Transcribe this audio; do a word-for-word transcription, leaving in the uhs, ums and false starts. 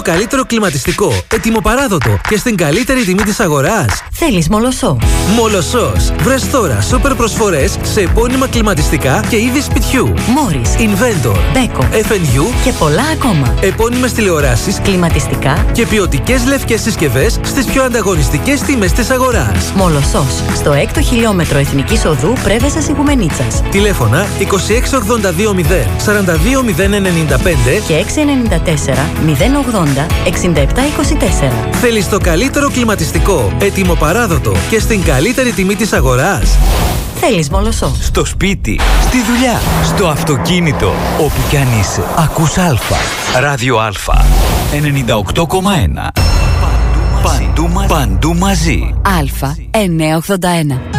καλύτερο κλιματιστικό, ετοιμοπαράδοτο και στην καλύτερη τιμή της αγοράς? Θέλεις Μολοσσό? Μολοσσός. Βρες τώρα σούπερ προσφορές σε επώνυμα κλιματιστικά και είδη σπιτιού. Μόρις, Inventor, Beko, εφ εν γιου και πολλά ακόμα. Επώνυμες τηλεοράσεις, κλιματιστικά και ποιοτικές λευκές συσκευές στις πιο ανταγωνιστικές τιμές της αγοράς. Μολοσσός, στο έκτο χιλιόμετρο Εθνικής Οδού Πρέβεζας Ιγουμενίτσας. Τηλέφωνα είκοσι έξι ογδόντα δύο μηδέν σαράντα δύο μηδέν ενενήντα πέντε και έξι εννιά τέσσερα μηδέν ογδόντα εξήντα επτά είκοσι τέσσερα. Θέλεις το καλύτερο κλιματιστικό, ετοιμοπαράδοτο και στην καλύτερη τιμή της αγοράς? Θέλεις Μολοσσό? Στο σπίτι, στη δουλειά, στο αυτοκίνητο, όπου κι αν είσαι. Ακούς Α. Ράδιο Α. ενενήντα οκτώ κόμμα ένα. Παντού μαζί. Παντού μαζί. Α εννιακόσια ογδόντα ένα.